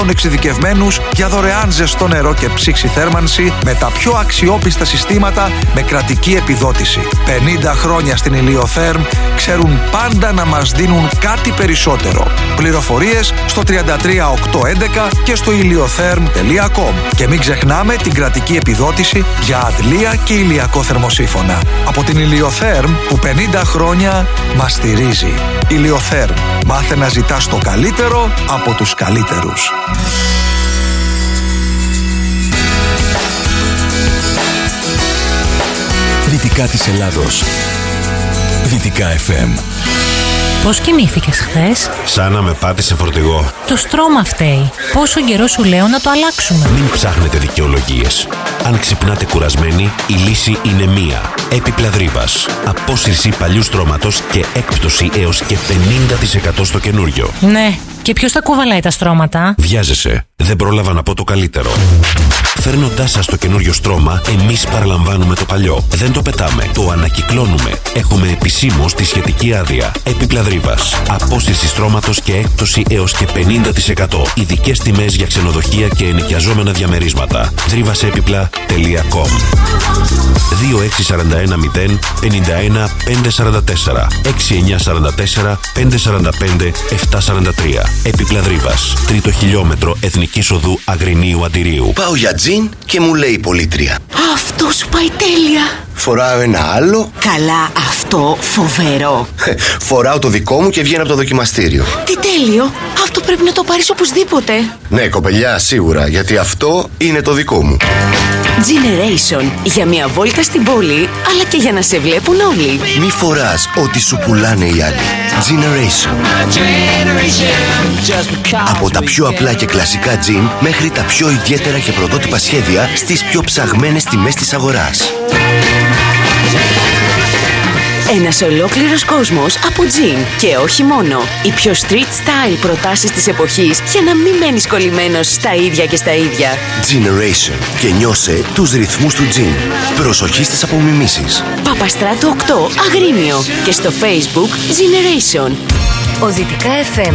εξειδικευμένους για δωρεάν ζεστό νερό και ψήξη θέρμανση με τα πιο αξιόπιστα συστήματα με κρατική επιδότηση. 50 χρόνια στην Ηλιοθέρμ ξέρουν πάντα να μας δίνουν κάτι περισσότερο. Πληροφορίες στο 33811 και στο iliotherm.com. Και μην ξεχνάμε την κρατική επιδότηση για αντλία και ηλιακό θερμοσύφωνα. Από την Ηλιοθέρμ που 50 χρόνια μας στηρίζει. Ηλιοθέρμ. Μάθε να ζητάς το καλύτερο από τους καλύτερους. Δυτικά της Ελλάδος. Δυτικά FM. Πώς κοιμήθηκες χθες? Σαν να με πάτησε φορτηγό. Το στρώμα φταίει. Πόσο καιρό σου λέω να το αλλάξουμε? Μην ψάχνετε δικαιολογίες. Αν ξυπνάτε κουρασμένοι, η λύση είναι μία. Έπιπλα Δρύβας. Απόσυρση παλιού στρώματος και έκπτωση έως και 50% στο καινούριο. Ναι. Και ποιος τα κουβαλάει τα στρώματα? Βιάζεσαι. Δεν πρόλαβα να πω το καλύτερο. Φέρνοντάς σας το καινούριο στρώμα, εμείς παραλαμβάνουμε το παλιό. Δεν το πετάμε, το ανακυκλώνουμε. Έχουμε επισήμως τη σχετική άδεια. Έπιπλα Δρύβας. Απόσυρση στρώματος και έκπτωση έως και 50%. Ειδικές τιμές για ξενοδοχεία και ενοικιαζόμενα διαμερίσματα. Δρύβασέπιπλα.com 2641 0 51 544 6944 545 743. Έπιπλα Δρύβας. Τρίτο χιλιόμετρο Εθνικής Οδού Αγρινίου Αντιρίου. Πάω για τζιν και μου λέει η πολίτρια: Αυτό σου πάει τέλεια. Φοράω ένα άλλο. Καλά, αυτό φοβερό. Φοράω το δικό μου και βγαίνω από το δοκιμαστήριο. Τι τέλειο. Αυτό πρέπει να το πάρεις οπωσδήποτε. Ναι, κοπελιά, σίγουρα, γιατί αυτό είναι το δικό μου. Generation. Για μια βόλτα στην πόλη, αλλά και για να σε βλέπουν όλοι. Μη φοράς ό,τι σου πουλάνε οι άλλοι. Generation. Από τα πιο απλά και κλασικά τζιν μέχρι τα πιο ιδιαίτερα και πρωτότυπα σχέδια στις πιο ψαγμένες τιμές της αγοράς. Ένας ολόκληρος κόσμος από τζιν. Και όχι μόνο. Οι πιο street style προτάσεις της εποχής για να μην μένεις κολλημένος στα ίδια και στα ίδια. Generation. Και νιώσε τους ρυθμούς του τζιν. Προσοχή στις απομιμήσεις. Παπαστράτου 8 Αγρίνιο. Και στο Facebook Generation. Ο Δυτικά FM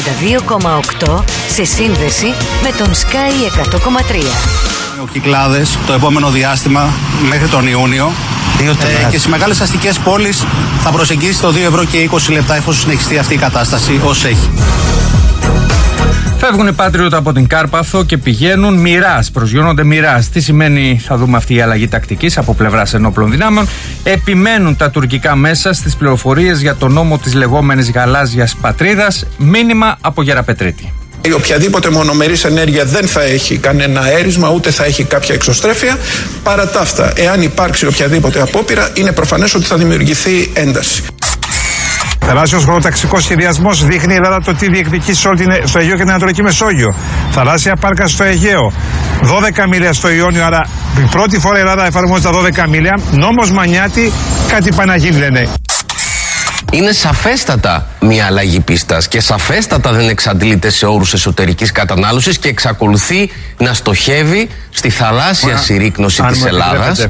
92,8 σε σύνδεση με τον Sky 100,3. Ο Κυκλάδες το επόμενο διάστημα μέχρι τον Ιούνιο και στις μεγάλες αστικές πόλεις θα προσεγγίσει το 2 ευρώ και 20 λεπτά εφόσον συνεχιστεί αυτή η κατάσταση ως έχει. Φεύγουν οι Patriot από την Κάρπαθο και πηγαίνουν μοιράς, προσγειώνονται μοιράς. Τι σημαίνει, θα δούμε αυτή η αλλαγή τακτικής από πλευράς ενόπλων δυνάμεων. Επιμένουν τα τουρκικά μέσα στις πληροφορίες για τον νόμο της λεγόμενης γαλάζιας πατρίδας. Μήνυμα από Γεραπετρίτη. Η οποιαδήποτε μονομερής ενέργεια δεν θα έχει κανένα αέρισμα, ούτε θα έχει κάποια εξωστρέφεια. Παρά τα αυτά, εάν υπάρξει οποιαδήποτε απόπειρα, είναι προφανές ότι θα δημιουργηθεί ένταση. Θαλάσσιος χωροταξικός σχεδιασμός δείχνει η Ελλάδα το τι διεκδικεί στο Αιγαίο και την Ανατολική Μεσόγειο. Θαλάσσια πάρκα στο Αιγαίο. 12 μίλια στο Ιόνιο, άρα πρώτη φορά η Ελλάδα εφαρμόζει τα 12 μίλια. Νόμος Μανιάτη, κάτι πάει να γίνει, λένε. Είναι σαφέστατα μια αλλαγή πίστας και σαφέστατα δεν εξαντλείται σε όρους εσωτερικής κατανάλωσης και εξακολουθεί να στοχεύει στη θαλάσσια συρρίκνωση της Ελλάδας.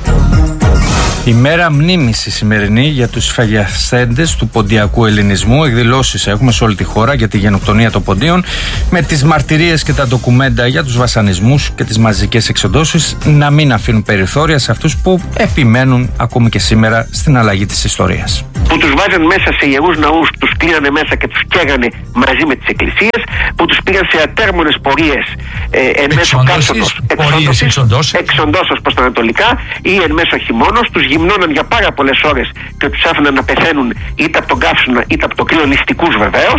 Η μέρα μνήμης η σημερινή για τους σφαγιαστέντες του ποντιακού ελληνισμού. Εκδηλώσεις έχουμε σε όλη τη χώρα για τη γενοκτονία των ποντίων, με τις μαρτυρίες και τα ντοκουμέντα για τους βασανισμούς και τις μαζικές εξοντώσεις να μην αφήνουν περιθώρια σε αυτούς που επιμένουν ακόμη και σήμερα στην αλλαγή της ιστορίας. Που τους βάζαν μέσα σε ιερούς ναούς, τους κλείνανε μέσα και τους καίγανε μαζί με τις εκκλησίες, που τους πήγαν σε ατέρμονες πορείες εν μέσω κάψωτος, εξοντώσεως προς τα ανατολικά ή εν μέσω χειμώνος, τους γυμνώναν για πάρα πολλές ώρες και τους άφηναν να πεθαίνουν είτε από τον καύσωνα είτε από το κρύο, νηστικούς βεβαίως.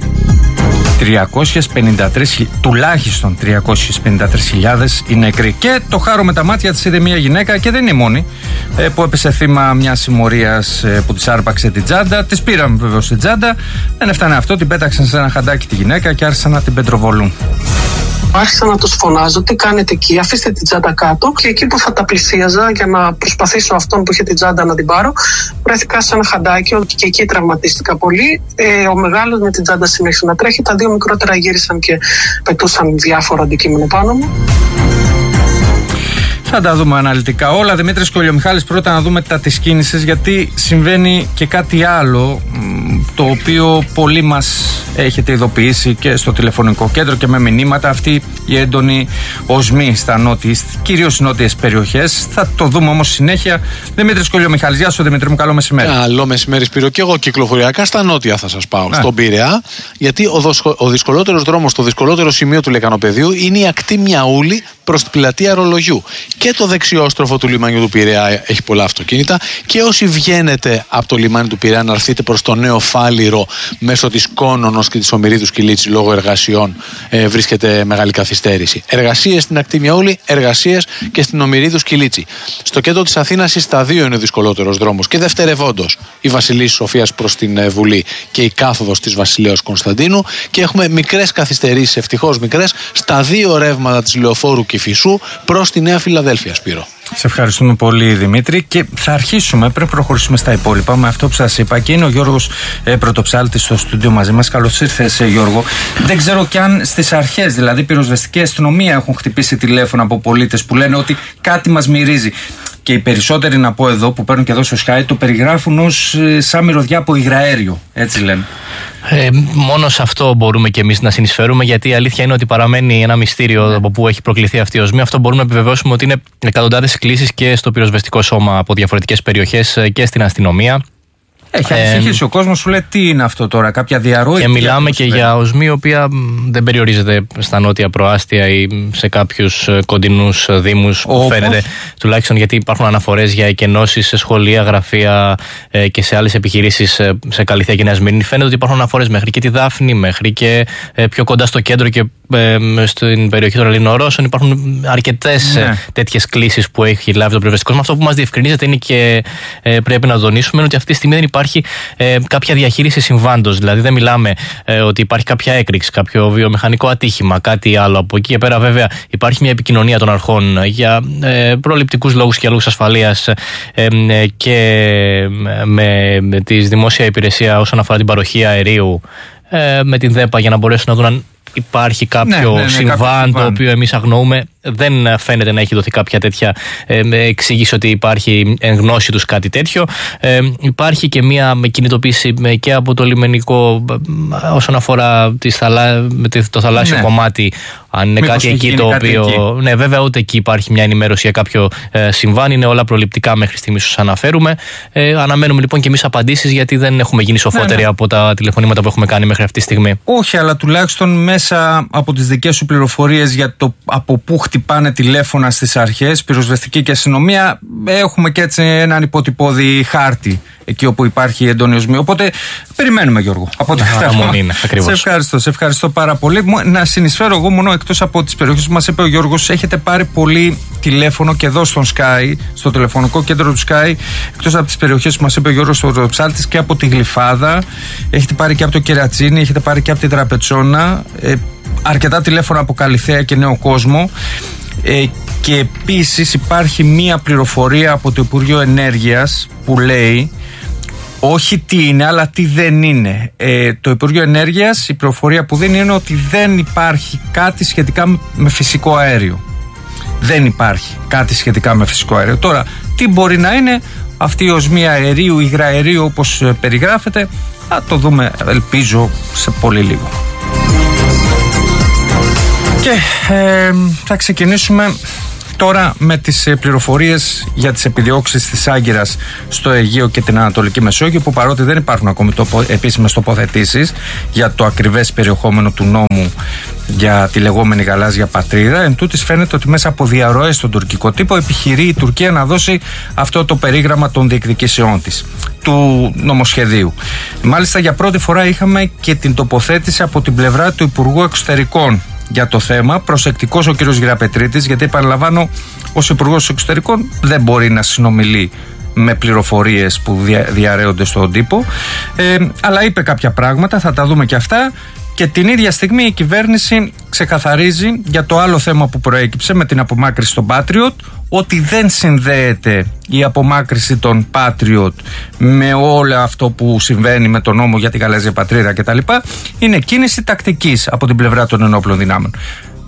353, τουλάχιστον 353.000 οι νεκροί. Και το χάρο με τα μάτια της είδε μια γυναίκα, και δεν είναι η μόνη, που έπεσε θύμα μιας συμμορίας που της άρπαξε την τσάντα. Της πήραν βεβαίως την τσάντα. Δεν έφτανε αυτό, την πέταξαν σε ένα χαντάκι τη γυναίκα και άρχισαν να την πεντροβολούν. Άρχισα να τους φωνάζω: τι κάνετε εκεί, αφήστε την τσάντα κάτω. Και εκεί που θα τα πλησίαζα για να προσπαθήσω αυτόν που είχε την τσάντα να την πάρω, βρέθηκα σε ένα χαντάκι και εκεί τραυματίστηκα πολύ. Ο μεγάλος με την τσάντα συνέχισε να τρέχει. Τα δύο μικρότερα γύρισαν και πετούσαν διάφορα αντικείμενα πάνω μου. Θα τα δούμε αναλυτικά όλα. Δημήτρης Κολιομιχάλης, πρώτα να δούμε τα της κίνησης, γιατί συμβαίνει και κάτι άλλο το οποίο πολλοί μας έχετε ειδοποιήσει και στο τηλεφωνικό κέντρο και με μηνύματα, αυτή η έντονη οσμή στα κυρίως νότιες περιοχές. Θα το δούμε όμως συνέχεια. Δημήτρης Κολιομιχάλης, γεια σου Δημήτρη μου, καλό μεσημέρι. Καλό μεσημέρι Σπύρο, και εγώ κυκλοφοριακά στα νότια θα σας πάω, στον Πειραιά, γιατί ο δυσκολότερος δρόμος, το δυσκολότερο σημείο του Λεκανοπεδίου είναι η ακτή Μιαούλη προς την πλατεία Ρολογιού. Και το δεξιόστροφο του λιμανιού του Πειραιά έχει πολλά αυτοκίνητα, και όσοι βγαίνετε από το λιμάνι του Πειραιά να έρθετε προς το Νέο Φάληρο μέσω της Κόνονος και της Ομηρίδους Κιλίτση λόγω εργασιών, βρίσκεται μεγάλη καθυστέρηση. Εργασίες στην ακτή Μιαούλη, εργασίες και στην Ομηρίδους Κιλίτση. Στο κέντρο της Αθήνας, στα δύο είναι ο δυσκολότερος δρόμος, και δευτερευόντως η Βασιλής Σοφίας προς την Βουλή και η κάθοδος της Βασιλέως Κωνσταντίνου, και έχουμε μικρές καθυστερήσεις, ευτυχώς μικρές, στα δύο ρεύματα της Λεωφόρου Κηφισού προς τη Νέα Φιλαδέλφια, Σπύρο. Σε ευχαριστούμε πολύ Δημήτρη, και θα αρχίσουμε, πριν προχωρήσουμε στα υπόλοιπα, με αυτό που σας είπα, και είναι ο Γιώργος Πρωτοψάλτης στο στούντιο μαζί μας. Καλώς ήρθες Γιώργο. Δεν ξέρω κι αν στις αρχές, δηλαδή πυροσβεστική αστυνομία, έχουν χτυπήσει τηλέφωνα από πολίτες που λένε ότι κάτι μας μυρίζει. Και οι περισσότεροι, να πω εδώ, που παίρνουν και εδώ στο Sky, το περιγράφουν ως σαν μυρωδιά από υγραέριο. Έτσι λένε. Μόνο σε αυτό μπορούμε και εμείς να συνεισφέρουμε, γιατί η αλήθεια είναι ότι παραμένει ένα μυστήριο από πού έχει προκληθεί αυτή η οσμή. Αυτό μπορούμε να επιβεβαιώσουμε ότι είναι εκατοντάδες κλήσεις και στο πυροσβεστικό σώμα από διαφορετικές περιοχές και στην αστυνομία. Έχει ανησυχήσει ο κόσμος, σου λέει τι είναι αυτό τώρα, κάποια διαρροή. Και μιλάμε και για οσμή η οποία δεν περιορίζεται στα νότια προάστια ή σε κάποιους κοντινούς δήμους, που φαίνεται, τουλάχιστον γιατί υπάρχουν αναφορές για εκενώσεις σε σχολεία, γραφεία και σε άλλες επιχειρήσεις σε Καλυθέα και Νέα Σμύρνη. Φαίνεται ότι υπάρχουν αναφορές μέχρι και τη Δάφνη, μέχρι και πιο κοντά στο κέντρο και στην περιοχή των Ελληνορώσων. Υπάρχουν αρκετές τέτοιες κλήσεις που έχει λάβει το πυροσβεστικό. Αυτό που μας διευκρινίζεται είναι, και πρέπει να τονίσουμε, είναι ότι αυτή τη στιγμή δεν υπάρχει κάποια διαχείριση συμβάντος. Δηλαδή δεν μιλάμε ότι υπάρχει κάποια έκρηξη, κάποιο βιομηχανικό ατύχημα, κάτι άλλο. Από εκεί και πέρα, βέβαια, υπάρχει μια επικοινωνία των αρχών για προληπτικούς λόγους και λόγους ασφαλείας και με τη δημόσια υπηρεσία όσον αφορά την παροχή αερίου, με την ΔΕΠΑ, για να μπορέσουν να δουν αν υπάρχει κάποιο συμβάν το οποίο εμείς αγνοούμε. Δεν φαίνεται να έχει δοθεί κάποια τέτοια εξήγηση ότι υπάρχει εν γνώση τους κάτι τέτοιο. Υπάρχει και μια κινητοποίηση και από το λιμενικό όσον αφορά το θαλάσσιο κομμάτι. Αν είναι κάτι εκεί το οποίο. Εκεί. Ναι, βέβαια, ούτε εκεί υπάρχει μια ενημέρωση για κάποιο συμβάν. Είναι όλα προληπτικά μέχρι στιγμής, σας αναφέρουμε. Αναμένουμε λοιπόν και εμείς απαντήσεις, γιατί δεν έχουμε γίνει σοφότεροι από τα τηλεφωνήματα που έχουμε κάνει μέχρι αυτή τη στιγμή. Όχι, αλλά τουλάχιστον μέσα από τις δικές σου πληροφορίες για το από πού χτυπάνε τηλέφωνα στις αρχές, πυροσβεστική και αστυνομία, έχουμε και έτσι έναν υποτυπώδη χάρτη εκεί όπου υπάρχει έντονη οσμή. Οπότε περιμένουμε, Γιώργο. Από ό,τι είναι, ακριβώς. Σε ευχαριστώ πάρα πολύ. Να συνεισφέρω εγώ μόνο, εκτός από τις περιοχές που μας είπε ο Γιώργος, έχετε πάρει πολύ τηλέφωνο και εδώ στον Sky, στο τηλεφωνικό κέντρο του Sky, εκτός από τις περιοχές που μας είπε ο Γιώργος στο Ψάλτης, και από τη Γλυφάδα, έχετε πάρει και από το Κερατσίνι, έχετε πάρει και από την Τραπετσόνα, αρκετά τηλέφωνα από Καλυθέα και Νέο Κόσμο. Και επίσης υπάρχει μία πληροφορία από το Υπουργείο Ενέργειας που λέει, όχι τι είναι, αλλά τι δεν είναι. Το Υπουργείο Ενέργειας, η πληροφορία που δεν είναι ότι δεν υπάρχει κάτι σχετικά με φυσικό αέριο. Δεν υπάρχει κάτι σχετικά με φυσικό αέριο. Τώρα, τι μπορεί να είναι αυτή η οσμή αερίου, υγραερίου όπως περιγράφεται, θα το δούμε, ελπίζω, σε πολύ λίγο. Και θα ξεκινήσουμε τώρα με τις πληροφορίες για τις επιδιώξεις της Άγκυρας στο Αιγαίο και την Ανατολική Μεσόγειο, που παρότι δεν υπάρχουν ακόμη επίσημες τοποθετήσεις για το ακριβές περιεχόμενο του νόμου για τη λεγόμενη γαλάζια πατρίδα, εν τούτης φαίνεται ότι μέσα από διαρροές στον τουρκικό τύπο επιχειρεί η Τουρκία να δώσει αυτό το περίγραμμα των διεκδικήσεών της, του νομοσχεδίου. Μάλιστα, για πρώτη φορά είχαμε και την τοποθέτηση από την πλευρά του Υπουργού Εξωτερικών για το θέμα. Προσεκτικός ο κύριος Γεραπετρίτης, γιατί επαναλαμβάνω, ως Υπουργός Εξωτερικών δεν μπορεί να συνομιλεί με πληροφορίες που διαρρέονται στον τύπο, αλλά είπε κάποια πράγματα, θα τα δούμε και αυτά. Και την ίδια στιγμή η κυβέρνηση ξεκαθαρίζει για το άλλο θέμα που προέκυψε με την απομάκρυση των Patriot, ότι δεν συνδέεται η απομάκρυση των Patriot με όλο αυτό που συμβαίνει με τον νόμο για τη γαλάζια πατρίδα κτλ. Είναι κίνηση τακτικής από την πλευρά των ενόπλων δυνάμεων.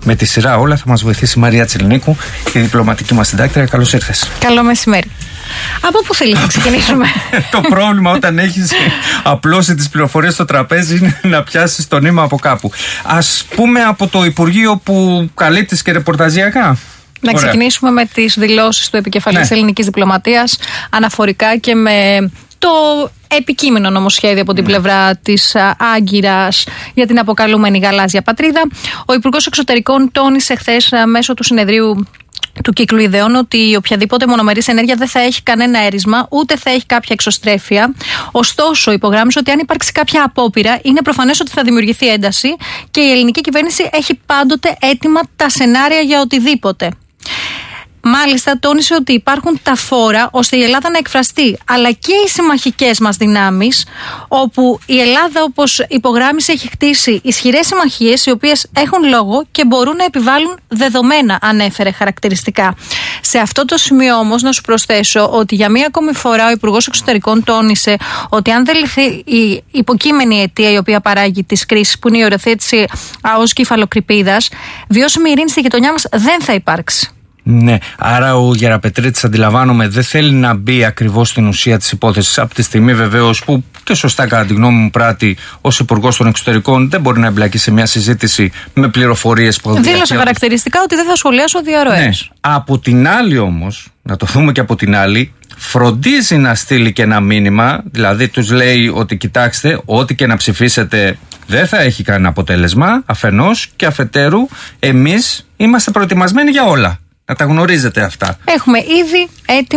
Με τη σειρά όλα θα μας βοηθήσει η Μαρία Τσελνίκου, η διπλωματική μας συντάκτρια. Καλώς ήρθες. Καλό μεσημέρι. Από πού θέλεις να ξεκινήσουμε? Το πρόβλημα όταν έχεις απλώσει τις πληροφορίες στο τραπέζι είναι να πιάσεις το νήμα από κάπου. Ας πούμε από το Υπουργείο που καλύπτεις και ρεπορταζιακά. Να ξεκινήσουμε με τις δηλώσεις του επικεφαλής ελληνικής διπλωματίας αναφορικά και με το επικείμενο νομοσχέδιο από την πλευρά της Άγκυρας για την αποκαλούμενη γαλάζια πατρίδα. Ο Υπουργός Εξωτερικών τόνισε χθες μέσω του συνεδρίου του κύκλου ιδεών ότι η οποιαδήποτε μονομερής ενέργεια δεν θα έχει κανένα έρισμα, ούτε θα έχει κάποια εξωστρέφεια. Ωστόσο, υπογράμμισε ότι αν υπάρξει κάποια απόπειρα, είναι προφανές ότι θα δημιουργηθεί ένταση και η ελληνική κυβέρνηση έχει πάντοτε έτοιμα τα σενάρια για οτιδήποτε. Μάλιστα, τόνισε ότι υπάρχουν τα φόρα ώστε η Ελλάδα να εκφραστεί, αλλά και οι συμμαχικές μας δυνάμεις, όπου η Ελλάδα, όπως υπογράμμισε, έχει χτίσει ισχυρές συμμαχίες, οι οποίες έχουν λόγο και μπορούν να επιβάλλουν δεδομένα, ανέφερε χαρακτηριστικά. Σε αυτό το σημείο όμως, να σου προσθέσω ότι για μία ακόμη φορά ο Υπουργός Εξωτερικών τόνισε ότι αν δεν λυθεί η υποκείμενη αιτία η οποία παράγει τις κρίσεις, που είναι η οριοθέτηση ΑΟΣ και υφαλοκρηπίδας, βιώσιμη ειρήνη στη γειτονιά μας δεν θα υπάρξει. Ναι, άρα ο Γεραπετρίτης, αντιλαμβάνομαι, δεν θέλει να μπει ακριβώς στην ουσία της υπόθεσης από τη στιγμή βεβαίως που και σωστά κατά τη γνώμη μου πράττει ως Υπουργός των Εξωτερικών, δεν μπορεί να εμπλακεί σε μια συζήτηση με πληροφορίες που δήλωσε χαρακτηριστικά ότι δεν θα σχολιάσω διαρροές. Ναι. Από την άλλη όμως, να το δούμε και από την άλλη, φροντίζει να στείλει και ένα μήνυμα, δηλαδή τους λέει ότι κοιτάξτε, ό,τι και να ψηφίσετε δεν θα έχει κανένα αποτέλεσμα, αφενός, και αφετέρου εμείς είμαστε προετοιμασμένοι για όλα. Να τα γνωρίζετε αυτά. Έχουμε ήδη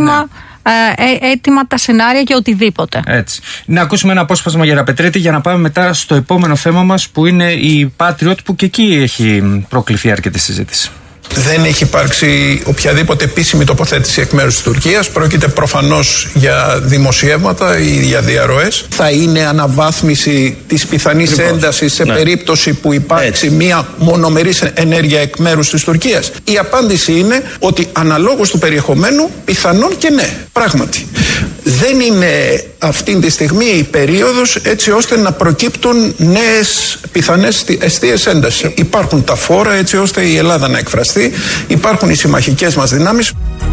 έτοιμα τα σενάρια για οτιδήποτε. Έτσι. Να ακούσουμε ένα απόσπασμα Γεραπετρίτη για να πάμε μετά στο επόμενο θέμα μας, που είναι η Patriot, που και εκεί έχει προκληθεί αρκετή συζήτηση. Δεν έχει υπάρξει οποιαδήποτε επίσημη τοποθέτηση εκ μέρους της Τουρκίας. Πρόκειται προφανώς για δημοσιεύματα ή για διαρροές. Θα είναι αναβάθμιση της πιθανής έντασης σε περίπτωση που υπάρξει μία μονομερής ενέργεια εκ μέρους της Τουρκίας. Η απάντηση είναι ότι αναλόγως του περιεχομένου πιθανόν και ναι, πράγματι. Δεν είναι αυτή τη στιγμή η περίοδος έτσι ώστε να προκύπτουν νέες πιθανές εστίες έντασης. Υπάρχουν τα φόρα έτσι ώστε η Ελλάδα να εκφραστεί, υπάρχουν οι συμμαχικές μας δυνάμεις.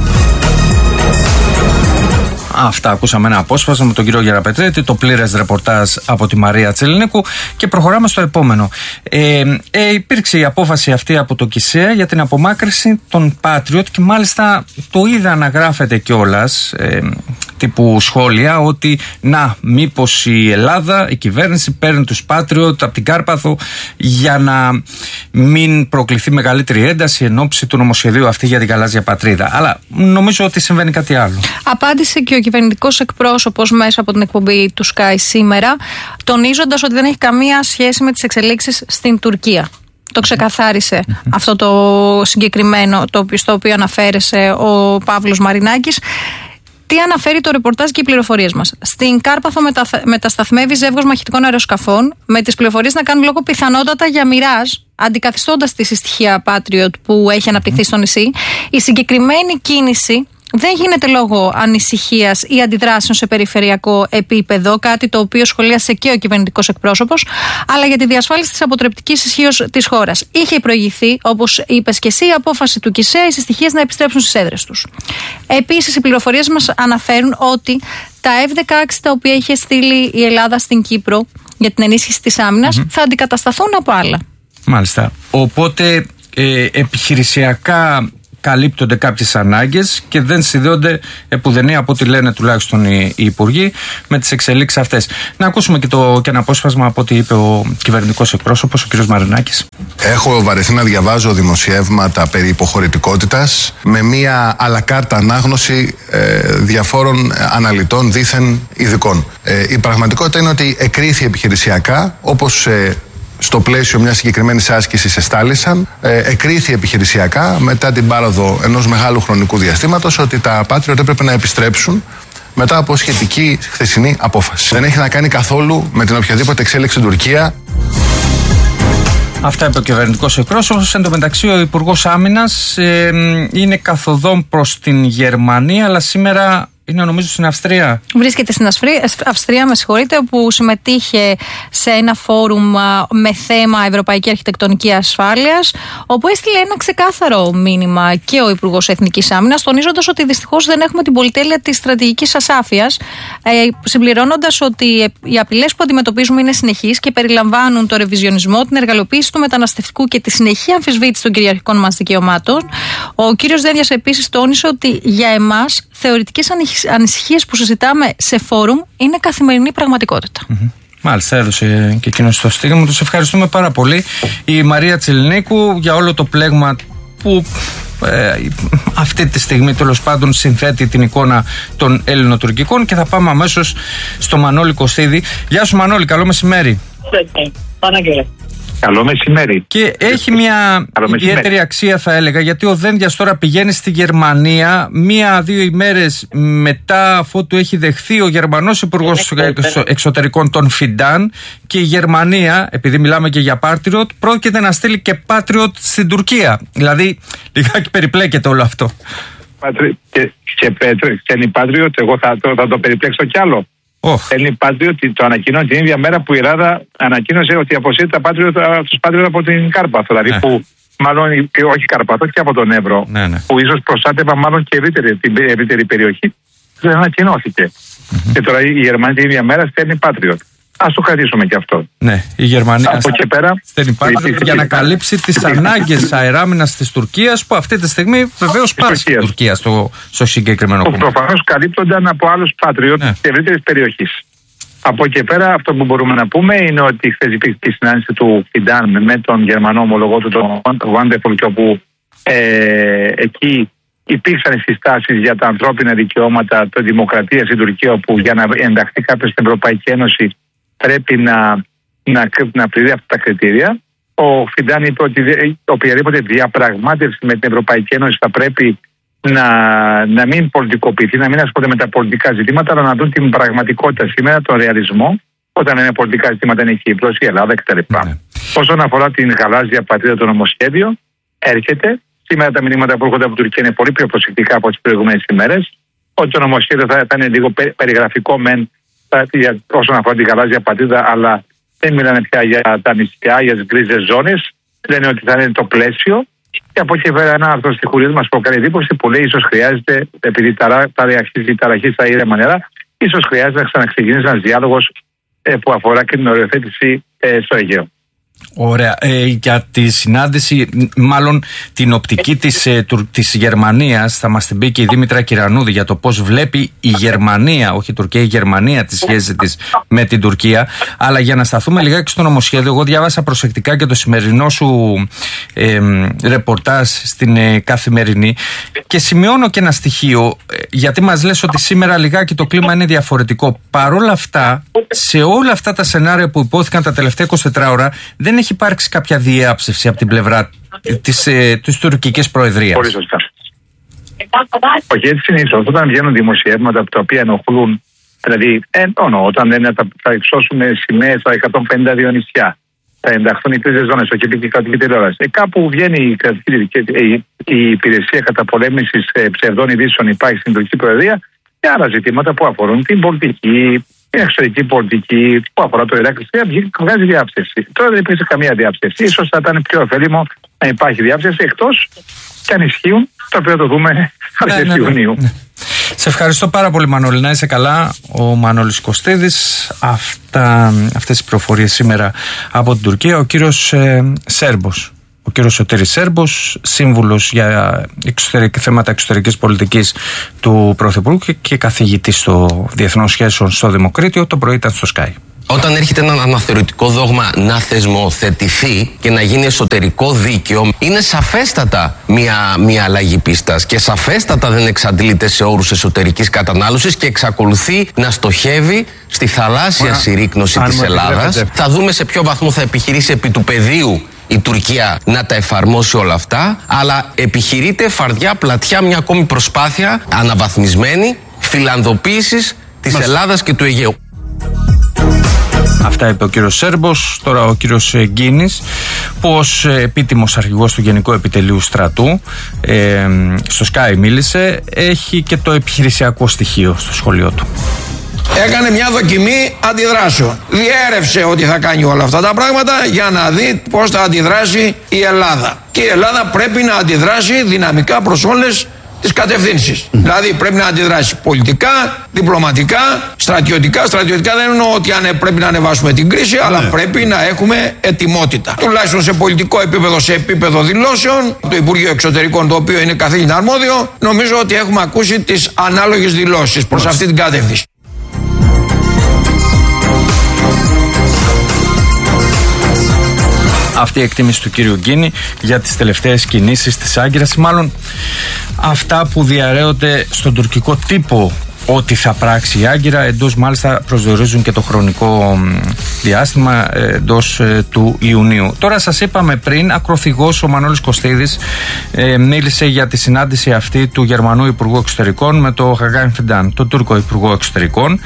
Αυτά, ακούσαμε ένα απόσπασμα με τον κύριο Γεραπετρίτη, το πλήρες ρεπορτάζ από τη Μαρία Τσελνίκου, και προχωράμε στο επόμενο. Υπήρξε η απόφαση αυτή από το ΚΙΣΕΑ για την απομάκρυνση των Patriot και μάλιστα το είδα να γράφεται κιόλας τύπου σχόλια ότι να, μήπως η Ελλάδα, η κυβέρνηση παίρνει τους Patriot από την Κάρπαθο για να μην προκληθεί μεγαλύτερη ένταση εν ώψη του νομοσχεδίου αυτή για την γαλάζια πατρίδα. Αλλά νομίζω ότι συμβαίνει κάτι άλλο. Απάντησε και ο κυβερνητικός εκπρόσωπος μέσα από την εκπομπή του Sky σήμερα, τονίζοντας ότι δεν έχει καμία σχέση με τις εξελίξεις στην Τουρκία. Το ξεκαθάρισε αυτό το συγκεκριμένο, στο οποίο αναφέρεσε ο Παύλος Μαρινάκης. Τι αναφέρει το ρεπορτάζ και οι πληροφορίες μας? Στην Κάρπαθο μετασταθμεύει ζεύγος μαχητικών αεροσκαφών, με τις πληροφορίες να κάνουν λόγο πιθανότατα για μοιράζ, αντικαθιστώντας τη συστοιχεία Patriot που έχει αναπτυχθεί στο νησί. Η συγκεκριμένη κίνηση δεν γίνεται λόγω ανησυχίας ή αντιδράσεων σε περιφερειακό επίπεδο, κάτι το οποίο σχολίασε και ο κυβερνητικός εκπρόσωπος, αλλά για τη διασφάλιση της αποτρεπτικής ισχύως της χώρας. Είχε προηγηθεί, όπως είπες και εσύ, η απόφαση του ΚΙΣΕΑ οι συστοιχίες να επιστρέψουν στις έδρες τους. Επίσης, οι πληροφορίες μας αναφέρουν ότι τα F-16 τα οποία είχε στείλει η Ελλάδα στην Κύπρο για την ενίσχυση της άμυνας θα αντικατασταθούν από άλλα. Μάλιστα. Οπότε επιχειρησιακά καλύπτονται κάποιες ανάγκες και δεν συνδέονται επουδενή, από ό,τι λένε τουλάχιστον οι υπουργοί, με τις εξελίξεις αυτές. Να ακούσουμε και ένα απόσπασμα από ό,τι είπε ο κυβερνητικός εκπρόσωπος, ο κ. Μαρινάκης. Έχω βαρεθεί να διαβάζω δημοσιεύματα περί υποχωρητικότητας με μία αλακάρτα ανάγνωση διαφόρων αναλυτών δήθεν ειδικών. Η πραγματικότητα είναι ότι εκρίθη επιχειρησιακά, όπως στο πλαίσιο μιας συγκεκριμένης άσκησης εστάλησαν, εκρίθη επιχειρησιακά μετά την πάροδο ενός μεγάλου χρονικού διαστήματος ότι τα Patriot έπρεπε να επιστρέψουν μετά από σχετική χθεσινή απόφαση. Δεν έχει να κάνει καθόλου με την οποιαδήποτε εξέλιξη στην Τουρκία. Αυτά είπε ο κυβερνητικός εκπρόσωπος. Εν τω μεταξύ, ο Υπουργός Άμυνας είναι καθοδόν προς την Γερμανία, αλλά σήμερα είναι νομίζω στην Αυστρία. Βρίσκεται στην Αυστρία, με συγχωρείτε, όπου συμμετείχε σε ένα φόρουμ με θέμα Ευρωπαϊκή Αρχιτεκτονική Ασφάλειας, όπου έστειλε ένα ξεκάθαρο μήνυμα και ο Υπουργός Εθνικής Άμυνας, τονίζοντας ότι δυστυχώς δεν έχουμε την πολυτέλεια της στρατηγικής ασάφειας, συμπληρώνοντας ότι οι απειλές που αντιμετωπίζουμε είναι συνεχείς και περιλαμβάνουν το ρεβιζιονισμό, την εργαλειοποίηση του μεταναστευτικού και τη συνεχή αμφισβήτηση των κυριαρχικών μας δικαιωμάτων. Ο κύριος Δένδιας επίσης τόνισε ότι για εμάς θεωρητικές ανησυχίες που συζητάμε σε φόρουμ είναι καθημερινή πραγματικότητα. Μάλιστα, έδωσε και εκείνο το στίγμα. Τους ευχαριστούμε πάρα πολύ. Η Μαρία Τσιλνίκου για όλο το πλέγμα που αυτή τη στιγμή τέλος πάντων συνθέτει την εικόνα των Ελληνοτουρκικών, και θα πάμε αμέσως στο Μανώλη Κωστίδη. Γεια σου Μανώλη, καλό μεσημέρι. Καλό μεσημέρι. Και έχει μια ιδιαίτερη αξία, θα έλεγα, γιατί ο Δένδιας τώρα πηγαίνει στη Γερμανία 1-2 ημέρες μετά αφού του έχει δεχθεί ο Γερμανός Υπουργός Εξωτερικών τον Φιντάν, και η Γερμανία, επειδή μιλάμε και για Patriot, πρόκειται να στείλει και Patriot στην Τουρκία. Δηλαδή λιγάκι περιπλέκεται όλο αυτό. Και Patriot, εγώ θα το περιπλέξω κι άλλο. Στέλνει Patriot, το ανακοινώνει την ίδια μέρα που η Ελλάδα ανακοίνωσε ότι αποσύρει τους Patriot από την Κάρπαθο. Δηλαδή που μάλλον, όχι Καρπαθό, και από τον Εύρο, που ίσως προστάτευαν μάλλον και την ευρύτερη περιοχή, δεν ανακοινώθηκε. Και τώρα η Γερμανία την ίδια μέρα στέλνει Patriot. Ας το κρατήσουμε και αυτό. Ναι, η Γερμανία από εκεί πέρα στέλνει Patriot για να καλύψει τις ανάγκες αεράμινας της Τουρκίας, που αυτή τη στιγμή βεβαίως πάσχει η Τουρκία στο συγκεκριμένο κομμάτι. Προφανώς καλύπτονταν από άλλους Patriot της ευρύτερης περιοχής. Από εκεί πέρα, αυτό που μπορούμε να πούμε είναι ότι χθες υπήρχε η συνάντηση του Φιντάν με τον Γερμανό ομολογό του, τον Wonderful, και όπου εκεί υπήρξαν συστάσεις για τα ανθρώπινα δικαιώματα, τη δημοκρατία στην Τουρκία, όπου για να ενταχθεί κάποιος στην Ευρωπαϊκή Ένωση πρέπει να πληρεί αυτά τα κριτήρια. Ο Φιντάν είπε ότι οποιαδήποτε διαπραγμάτευση με την Ευρωπαϊκή Ένωση θα πρέπει να μην πολιτικοποιηθεί, να μην ασχολείται με τα πολιτικά ζητήματα, αλλά να δουν την πραγματικότητα σήμερα, τον ρεαλισμό, όταν είναι πολιτικά ζητήματα, είναι η Κύπρος, η Ελλάδα κτλ. Όσον αφορά την γαλάζια πατρίδα, το νομοσχέδιο, έρχεται. Σήμερα τα μηνύματα που έρχονται από την Τουρκία είναι πολύ πιο προσεκτικά από τις προηγούμενες ημέρες. Ότι το νομοσχέδιο θα είναι λίγο περιγραφικό μεν όσον αφορά την γαλάζια πατρίδα, αλλά δεν μιλάνε πια για τα νησιά, για τις γκρίζες ζώνες. Λένε ότι θα είναι το πλαίσιο. Και από εκεί πέρα ένα άρθρο στη Χουρίδα μας προκαλεί εντύπωση που λέει ίσως χρειάζεται, επειδή αρχίζει η ταραχή στα ήρεμα νερά, ίσως χρειάζεται να ξαναξεκινήσει ένας διάλογος που αφορά και την οριοθέτηση στο Αιγαίο. Ωραία. Για τη συνάντηση, μάλλον την οπτική της Γερμανίας, θα μας την πει και η Δήμητρα Κυρανούδη για το πώς βλέπει η Γερμανία, όχι η Τουρκία, η Γερμανία τη σχέση της με την Τουρκία. Αλλά για να σταθούμε λιγάκι στο νομοσχέδιο, εγώ διάβασα προσεκτικά και το σημερινό σου ρεπορτάζ στην Καθημερινή και σημειώνω και ένα στοιχείο, γιατί μας λες ότι σήμερα λιγάκι το κλίμα είναι διαφορετικό. Παρόλα αυτά, σε όλα αυτά τα σενάρια που υπόθηκαν τα τελευταία 24 ώρα, δεν έχει υπάρξει κάποια διάψευση από την πλευρά της τουρκικής προεδρίας. Πολύ σωστά. Όχι, έτσι συνήθως. Όταν βγαίνουν δημοσιεύματα από τα οποία ενοχλούν, δηλαδή, όταν θα εξώσουμε σημαίες στα 152 νησιά, θα ενταχθούν οι τρεις ζώνες, όχι και κρατική τηλεόραση. Κάπου βγαίνει η υπηρεσία καταπολέμησης ψευδών ειδήσεων, υπάρχει στην τουρκική προεδρία, και άλλα ζητήματα που αφορούν την πολιτική, την εξωτερική πολιτική, που αφορά το Ιράκ, βγάζει διάψευση. Τώρα δεν υπήρξε καμία διάψευση. Ίσως θα ήταν πιο ωφέλιμο να υπάρχει διάψευση, εκτός και αν ισχύουν, το οποίο το δούμε αρχές Ιουνίου. Σε ευχαριστώ πάρα πολύ, Μανώλη. Να είσαι καλά. Ο Μανώλης Κωστίδης. Αυτές τις πληροφορίες σήμερα από την Τουρκία. Ο κύριος Σέρμπος. Ο κύριος Σωτήρης Σέρμπος, σύμβουλος για θέματα εξωτερικής πολιτικής του Πρωθυπουργού και καθηγητής στο Διεθνών Σχέσεων στο Δημοκρίτιο. Το πρωί ήταν στο Sky. Όταν έρχεται ένα αναθεωρητικό δόγμα να θεσμοθετηθεί και να γίνει εσωτερικό δίκαιο, είναι σαφέστατα μια αλλαγή πίστας και σαφέστατα δεν εξαντλείται σε όρους εσωτερικής κατανάλωσης και εξακολουθεί να στοχεύει στη θαλάσσια συρρίκνωση της Ελλάδας. Θα δούμε σε ποιο βαθμό θα επιχειρήσει επί του πεδίου η Τουρκία να τα εφαρμόσει όλα αυτά, αλλά επιχειρείται φαρδιά πλατιά μια ακόμη προσπάθεια αναβαθμισμένη φιλανδοποίησης της Ελλάδας και του Αιγαίου. Αυτά είπε ο κύριος Σέρμπος. Τώρα ο κύριος Γκίνης, που ως επίτιμος αρχηγός του Γενικού Επιτελείου Στρατού στο Sky μίλησε, έχει και το επιχειρησιακό στοιχείο στο σχολείο του. Έκανε μια δοκιμή αντιδράσεων. Διέρευσε ότι θα κάνει όλα αυτά τα πράγματα για να δει πώς θα αντιδράσει η Ελλάδα. Και η Ελλάδα πρέπει να αντιδράσει δυναμικά προς όλες τις κατευθύνσεις. Δηλαδή πρέπει να αντιδράσει πολιτικά, διπλωματικά, στρατιωτικά. Στρατιωτικά δεν εννοώ ότι πρέπει να ανεβάσουμε την κρίση, αλλά πρέπει να έχουμε ετοιμότητα. Τουλάχιστον σε πολιτικό επίπεδο, σε επίπεδο δηλώσεων, το Υπουργείο Εξωτερικών, το οποίο είναι καθήλυνα αρμόδιο, νομίζω ότι έχουμε ακούσει τις ανάλογες δηλώσεις προς αυτή την κατεύθυνση. Αυτή η εκτίμηση του κύριου Γκίνη για τις τελευταίες κινήσεις της Άγκυρας, μάλλον αυτά που διαρρέονται στον τουρκικό τύπο ότι θα πράξει η Άγκυρα, εντός μάλιστα προσδιορίζουν και το χρονικό διάστημα εντός του Ιουνίου. Τώρα σας είπαμε πριν, ακροθυγός ο Μανώλης Κωστίδης μίλησε για τη συνάντηση αυτή του Γερμανού Υπουργού Εξωτερικών με το Hakan Fidan, τον Τούρκο Υπουργό Εξωτερικών.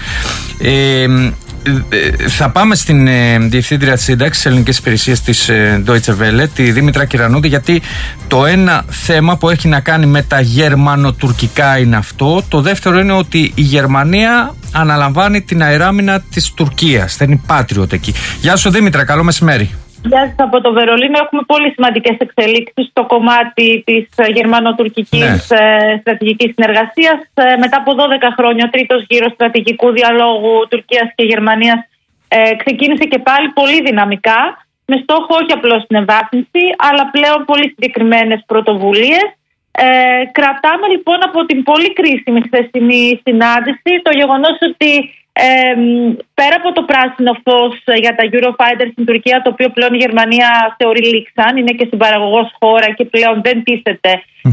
Θα πάμε στην Διευθύντρια της Σύνταξης Ελληνικής Υπηρεσίας της Deutsche Welle, τη Δήμητρα Κυρανούδη, γιατί το ένα θέμα που έχει να κάνει με τα γερμανοτουρκικά είναι αυτό. Το δεύτερο είναι ότι η Γερμανία αναλαμβάνει την αεράμινα της Τουρκίας. Θα είναι Patriot εκεί. Γεια σου Δήμητρα, καλό μεσημέρι. Γεια σας από το Βερολίνο. Έχουμε πολύ σημαντικές εξελίξεις στο κομμάτι της γερμανοτουρκικής στρατηγικής συνεργασίας. Μετά από 12 χρόνια, ο τρίτος γύρος στρατηγικού διαλόγου Τουρκίας και Γερμανίας ξεκίνησε και πάλι πολύ δυναμικά, με στόχο όχι απλώς την ευάθυνση, αλλά πλέον πολύ συγκεκριμένες πρωτοβουλίες. Κρατάμε λοιπόν από την πολύ κρίσιμη χθεσινή συνάντηση το γεγονός ότι πέρα από το πράσινο φως για τα Eurofighters στην Τουρκία, το οποίο πλέον η Γερμανία θεωρεί λήξαν, είναι και συμπαραγωγός χώρα και πλέον δεν τίθεται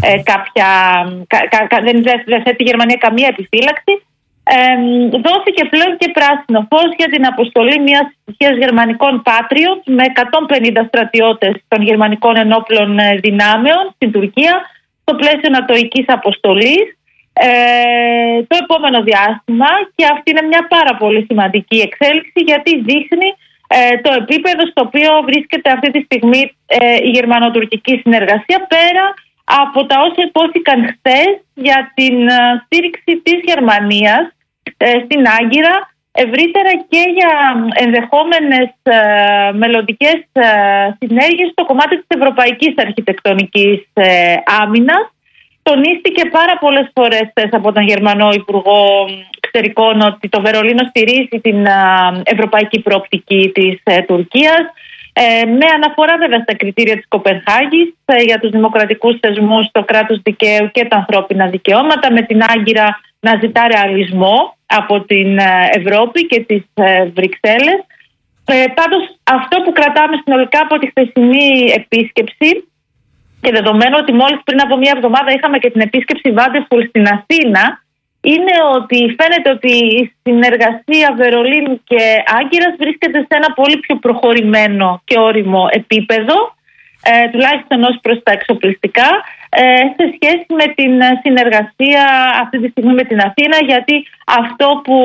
δεν θέτει η Γερμανία καμία επιφύλαξη, δόθηκε πλέον και πράσινο φως για την αποστολή μιας στοιχείας γερμανικών Patriot με 150 στρατιώτες των γερμανικών ενόπλων δυνάμεων στην Τουρκία στο πλαίσιο νατοικής αποστολής το επόμενο διάστημα, και αυτή είναι μια πάρα πολύ σημαντική εξέλιξη, γιατί δείχνει το επίπεδο στο οποίο βρίσκεται αυτή τη στιγμή η γερμανοτουρκική συνεργασία, πέρα από τα όσα υπόθηκαν χθες για την στήριξη της Γερμανίας στην Άγκυρα, ευρύτερα και για ενδεχόμενες μελλοντικές συνέργειες στο κομμάτι της ευρωπαϊκής αρχιτεκτονικής άμυνας. Τονίστηκε πάρα πολλές φορές από τον Γερμανό Υπουργό Εξωτερικών ότι το Βερολίνο στηρίζει την ευρωπαϊκή προοπτική της Τουρκίας, με αναφορά βέβαια στα κριτήρια της Κοπενχάγης για τους δημοκρατικούς θεσμούς, το κράτος δικαίου και τα ανθρώπινα δικαιώματα, με την Άγκυρα να ζητά ρεαλισμό από την Ευρώπη και τις Βρυξέλλες. Πάντως αυτό που κρατάμε συνολικά από τη χθεσινή επίσκεψη, και δεδομένου ότι μόλις πριν από μια εβδομάδα είχαμε και την επίσκεψη Βάντεφουλ στην Αθήνα, είναι ότι φαίνεται ότι η συνεργασία Βερολίνου και Άγκυρας βρίσκεται σε ένα πολύ πιο προχωρημένο και όριμο επίπεδο, τουλάχιστον ως προς τα εξοπλιστικά, σε σχέση με την συνεργασία αυτή τη στιγμή με την Αθήνα, γιατί αυτό που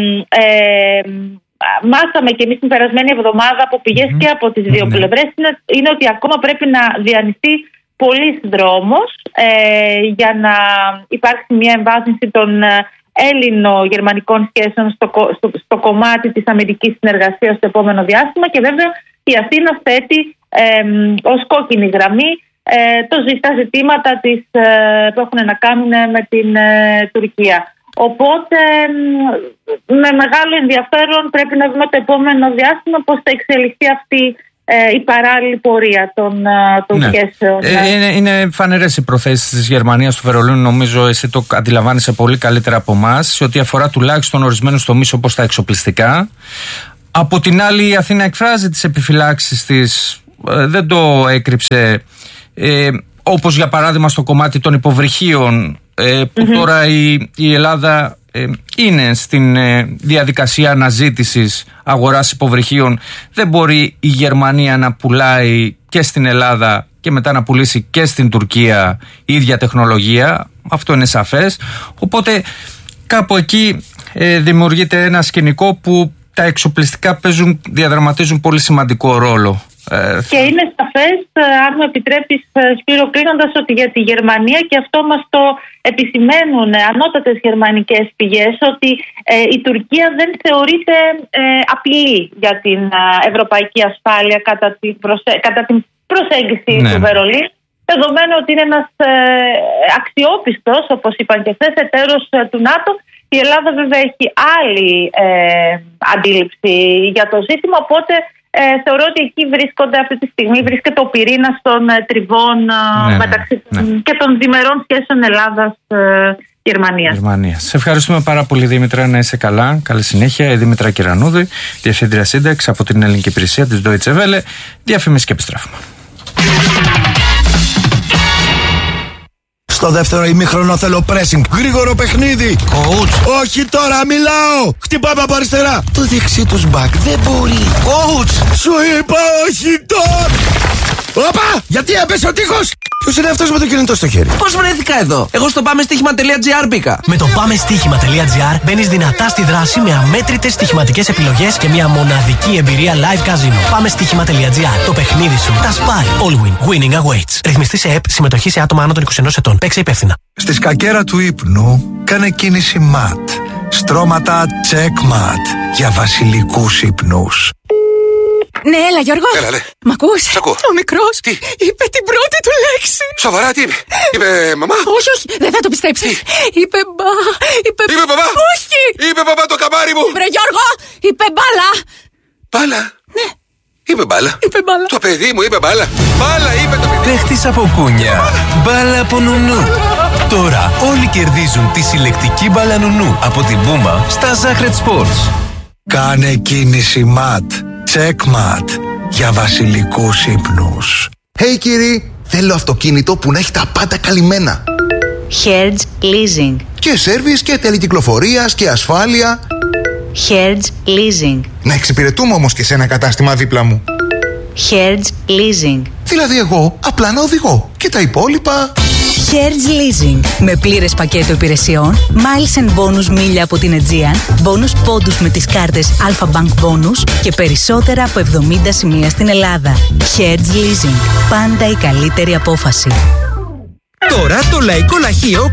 μάθαμε και εμείς την περασμένη εβδομάδα από πηγές και από τις δύο πλευρές είναι ότι ακόμα πρέπει να διανυστεί πολύς δρόμος για να υπάρξει μια εμβάθυνση των Έλληνο-γερμανικών σχέσεων στο κομμάτι της αμυντικής συνεργασίας στο επόμενο διάστημα, και βέβαια η Αθήνα θέτει ως κόκκινη γραμμή τα ζητήματα που έχουν να κάνουν με την Τουρκία. Οπότε με μεγάλο ενδιαφέρον πρέπει να δούμε το επόμενο διάστημα πώς θα εξελιχθεί αυτή η παράλληλη πορεία των σχέσεων. Είναι φανερές οι προθέσεις της Γερμανίας του Βερολίνου, νομίζω εσύ το αντιλαμβάνεσαι πολύ καλύτερα από εμάς, σε ό,τι αφορά τουλάχιστον ορισμένους τομείς όπως τα εξοπλιστικά. Από την άλλη η Αθήνα εκφράζει τις επιφυλάξεις της, δεν το έκρυψε, όπως για παράδειγμα στο κομμάτι των υποβρυχίων, που τώρα η Ελλάδα είναι στην διαδικασία αναζήτησης αγοράς υποβρυχίων. Δεν μπορεί η Γερμανία να πουλάει και στην Ελλάδα και μετά να πουλήσει και στην Τουρκία η ίδια τεχνολογία. Αυτό είναι σαφές. Οπότε κάπου εκεί δημιουργείται ένα σκηνικό που τα εξοπλιστικά διαδραματίζουν πολύ σημαντικό ρόλο. Και είναι σαφές, αν μου επιτρέπεις, Σπύρο, κλείνοντας, ότι για τη Γερμανία, και αυτό μας το επισημαίνουν ανώτατες γερμανικές πηγές, ότι η Τουρκία δεν θεωρείται απειλή για την ευρωπαϊκή ασφάλεια κατά την προσέγγιση του Βερολίνου, δεδομένου ότι είναι ένας αξιόπιστος, όπως είπαν και χθες, εταίρος του ΝΑΤΟ. Η Ελλάδα βέβαια έχει άλλη αντίληψη για το ζήτημα, οπότε θεωρώ ότι εκεί αυτή τη στιγμή βρίσκεται ο πυρήνας των τριβών μεταξύ και των διμερών σχέσεων Ελλάδας-Γερμανίας. Σε ευχαριστούμε πάρα πολύ, Δήμητρα, να είσαι καλά. Καλή συνέχεια. Η Δήμητρα Κυρανούδη, Διευθύντρια Σύνταξη από την Ελληνική Υπηρεσία της Deutsche Welle. Διαφήμιση και επιστρέφουμε. Στο δεύτερο ημίχρονο θέλω pressing. Γρήγορο παιχνίδι. Coach. Όχι τώρα, μιλάω. Χτυπάμε από αριστερά. Το δεξί τους μπακ δεν μπορεί. Coach. Σου είπα όχι τώρα. Όπα! Γιατί έπεσε ο τείχος! Ποιος είναι αυτός με το κινητό στο χέρι? Πώς βρέθηκα εδώ? Εγώ στο πάμεστοίχημα.gr μπήκα. Με το πάμεστοίχημα.gr μπαίνεις δυνατά στη δράση με αμέτρητες στοιχηματικές επιλογές και μια μοναδική εμπειρία live casino. Πάμεστοίχημα.gr. Το παιχνίδι σου τα σπάει. All win. Winning awaits. Ρυθμιστή σε ΕΠ. Συμμετοχή σε άτομα άνω των 21 ετών. Παίξε υπεύθυνα. Στη σκακέρα του ύπνου κάνε κίνηση ματ. Στρώματα checkmat για βασιλικούς ύπνους. Ναι, έλα Γιώργο. Έλα, ναι. Μ' ακούς? Σ' ακούω. Ο μικρός είπε την πρώτη του λέξη. Σοβαρά, τι είπε? Είπε μαμά? Όχι, δεν θα το πιστέψεις. Είπε μπα. Είπε μπαμπά? Όχι. Είπε μπαμπά το καμάρι μου. Βρε Γιώργο, είπε μπάλα. Μπάλα? Ναι. Είπε μπάλα. Είπε μπάλα. Το παιδί μου είπε μπάλα. Μπάλα είπε το παιδί. Παίχτης από κούνια. Μπάλα από νουνού. Τώρα όλοι κερδίζουν τη συλλεκτική μπάλα νουνού από την Πούμα στα Zacred Sports. Κάνε κίνηση ματ. Checkmat για βασιλικούς ύπνους. Hey κύριοι, θέλω αυτοκίνητο που να έχει τα πάντα καλυμμένα. Hertz Leasing. Και σέρβις και τέλη κυκλοφορίας και ασφάλεια. Hertz Leasing. Να εξυπηρετούμε όμως και σε ένα κατάστημα δίπλα μου. Hertz Leasing. Δηλαδή εγώ απλά να οδηγώ και τα υπόλοιπα... Hertz Leasing. Με πλήρες πακέτο υπηρεσιών, miles and bonus μίλια από την Aegean, bonus πόντους με τις κάρτες Alpha Bank Bonus και περισσότερα από 70 σημεία στην Ελλάδα. Hertz Leasing. Πάντα η καλύτερη απόφαση. Τώρα το Λαϊκό Λαχείο